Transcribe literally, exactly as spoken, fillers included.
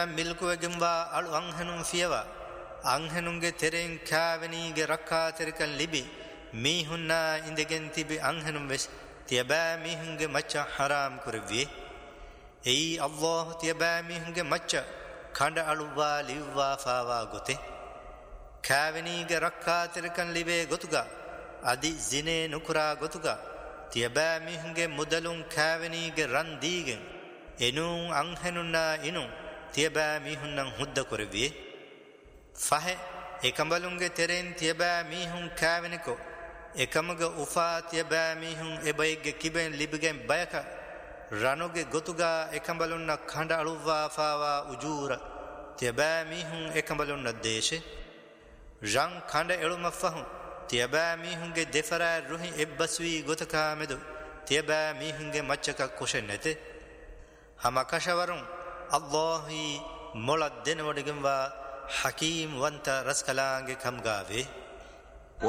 මිල්කුවගෙන්වා අලු අංහනුම් ෆියවා අංහනුන්ගේ තෙරෙන් කෑවනීගේ රක්කා තෙරකන් ලිබි මීහුන්නා ඉඳගෙන තිබි අංහනුම් වෙස් තියබෑ මීහුන්ගේ මච්ච හරාම් කරවියේ එයි අල්ලාහ් තියබෑ මීහුන්ගේ මච්ච කණ්ඩ අලුවා ලිව්වා ෆාවා ගොතේ කෑවනීගේ රක්කා තෙරකන් ලිබේ ගොතුගා අදි ජිනේ නුකුරා ගොතුගා තියබෑ මීහුන්ගේ මුදලුන් කෑවනීගේ රන් දීගෙන් එනුන් අංහනුන්නා ඉනුන් තියබෑ මීහුන්නන් හුද්ද කරවියේ ෆහෙ එකඹලුන්ගේ තෙරෙන් තියබෑ මීහුන් කෑවෙනකෝ එකමග උෆා තියබෑ මීහුන් එබයිගේ කිබෙන් ලිබිගෙන් බයක රනුගේ ගොතුගා එකඹලුන්න කණ්ඩ අලුවා ෆාවා උජූර තියබෑ මීහුන් එකඹලුන්න දේශේ රං කණ්ඩ එළුම ෆහුන් තියබෑ මීහුන්ගේ දෙෆරා රුහි එබ්බස්වී ගොතකා මෙදු තියබෑ මීහුන්ගේ මච්චක කුෂෙන් නැතේ හමකෂවරුන් අල්ලාහි මොලක් දෙනවඩගෙන්වා හකීම් වන්ත රස්කලාගේ කම්ගාවේ